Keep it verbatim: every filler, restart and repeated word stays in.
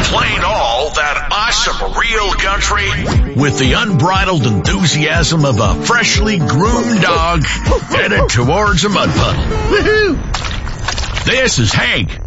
playing all that awesome real country with the unbridled enthusiasm of a freshly groomed dog headed towards a mud puddle. Woohoo! This is Hank